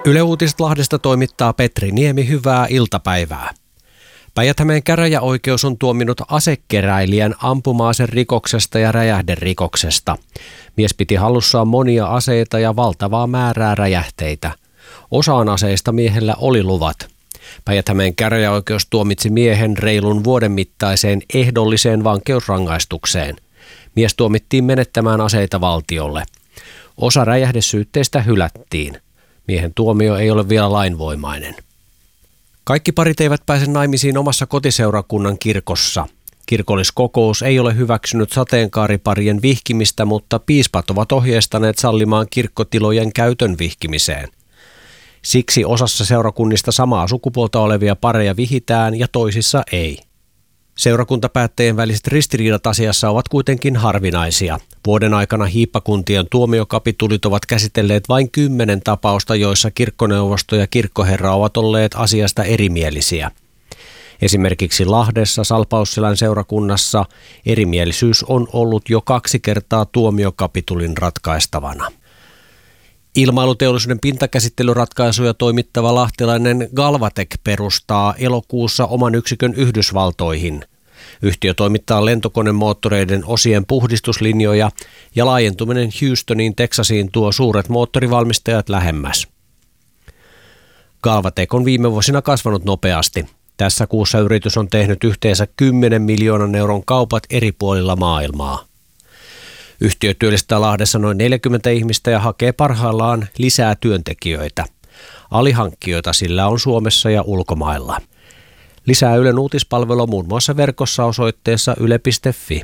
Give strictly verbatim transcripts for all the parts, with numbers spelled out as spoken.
Yle Uutiset Lahdesta toimittaa Petri Niemi, hyvää iltapäivää. Päijät-Hämeen käräjäoikeus on tuominut asekeräilijän ampuma-aseen rikoksesta ja räjähderikoksesta. Mies piti hallussaan monia aseita ja valtavaa määrää räjähteitä. Osaan aseista miehellä oli luvat. Päijät-Hämeen käräjäoikeus tuomitsi miehen reilun vuoden mittaiseen ehdolliseen vankeusrangaistukseen. Mies tuomittiin menettämään aseita valtiolle. Osa räjähdesyytteistä hylättiin. Miehen tuomio ei ole vielä lainvoimainen. Kaikki parit eivät pääse naimisiin omassa kotiseurakunnan kirkossa. Kirkolliskokous ei ole hyväksynyt sateenkaariparien vihkimistä, mutta piispat ovat ohjeistaneet sallimaan kirkkotilojen käytön vihkimiseen. Siksi osassa seurakunnista samaa sukupuolta olevia pareja vihitään ja toisissa ei. Seurakuntapäättäjien väliset ristiriidat asiassa ovat kuitenkin harvinaisia. Vuoden aikana hiippakuntien tuomiokapitulit ovat käsitelleet vain kymmenen tapausta, joissa kirkkoneuvosto ja kirkkoherra ovat olleet asiasta erimielisiä. Esimerkiksi Lahdessa Salpausselän seurakunnassa erimielisyys on ollut jo kaksi kertaa tuomiokapitulin ratkaistavana. Ilmailuteollisuuden pintakäsittelyratkaisuja toimittava lahtelainen Galvatec perustaa elokuussa oman yksikön Yhdysvaltoihin. Yhtiö toimittaa lentokonemoottoreiden osien puhdistuslinjoja ja laajentuminen Houstoniin, Texasiin tuo suuret moottorivalmistajat lähemmäs. Galvatec on viime vuosina kasvanut nopeasti. Tässä kuussa yritys on tehnyt yhteensä kymmenen miljoonan euron kaupat eri puolilla maailmaa. Yhtiö työllistää Lahdessa noin neljäkymmentä ihmistä ja hakee parhaillaan lisää työntekijöitä. Alihankkijoita sillä on Suomessa ja ulkomailla. Lisää Ylen uutispalvelua muun muassa verkossa osoitteessa yle piste fi.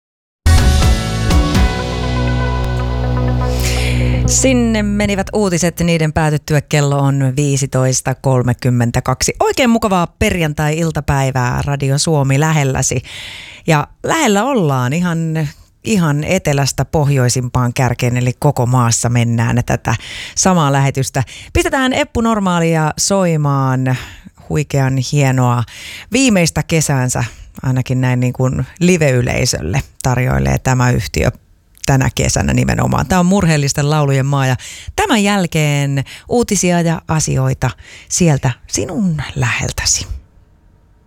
Sinne menivät uutiset, niiden päätyttyä kello on viisitoista kolmekymmentäkaksi. Oikein mukavaa perjantai-iltapäivää Radio Suomi lähelläsi. Ja lähellä ollaan ihan... Ihan etelästä pohjoisimpaan kärkeen, eli koko maassa mennään tätä samaa lähetystä. Pistetään Eppu Normaalia soimaan, huikean hienoa viimeistä kesäänsä, ainakin näin niin kuin live-yleisölle tarjoilee tämä yhtiö tänä kesänä nimenomaan. Tämä on murheellisten laulujen maa ja tämän jälkeen uutisia ja asioita sieltä sinun läheltäsi.